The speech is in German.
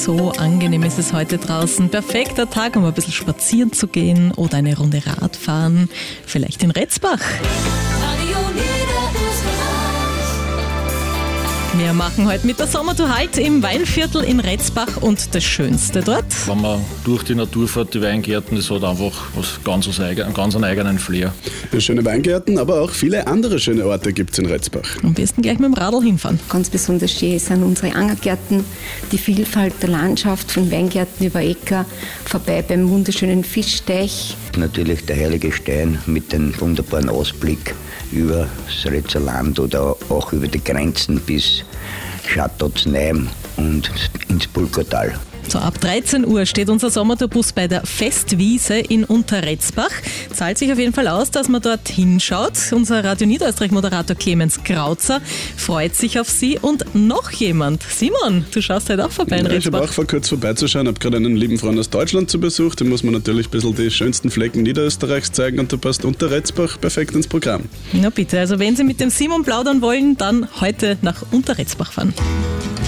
So angenehm ist es heute draußen. Perfekter Tag, um ein bisschen spazieren zu gehen oder eine Runde Radfahren. Vielleicht in Retzbach. Wir machen heute mit der Sommertour Halt im Weinviertel in Retzbach und das Schönste dort. Wenn man durch die Natur fährt, die Weingärten, das hat einfach einen ganz eigenen Flair. Ja, schöne Weingärten, aber auch viele andere schöne Orte gibt es in Retzbach. Am besten gleich mit dem Radl hinfahren. Ganz besonders schön sind unsere Angergärten, die Vielfalt der Landschaft von Weingärten über Äcker, vorbei beim wunderschönen Fischteich. Natürlich der Heilige Stein mit dem wunderbaren Ausblick über das Retzer Land oder auch über die Grenzen bis Schatotzneim und ins Pulkotal. So, ab 13 Uhr steht unser Sommertourbus bei der Festwiese in Unterretzbach. Zahlt sich auf jeden Fall aus, dass man dort hinschaut. Unser Radio Niederösterreich-Moderator Clemens Krautzer freut sich auf Sie und noch jemand. Simon, du schaust heute auch vorbei in Retzbach. Ich habe auch vor kurz vorbeizuschauen, habe gerade einen lieben Freund aus Deutschland zu Besuch. Da muss man natürlich ein bisschen die schönsten Flecken Niederösterreichs zeigen und da passt Unterretzbach perfekt ins Programm. Na bitte, also wenn Sie mit dem Simon plaudern wollen, dann heute nach Unterretzbach fahren.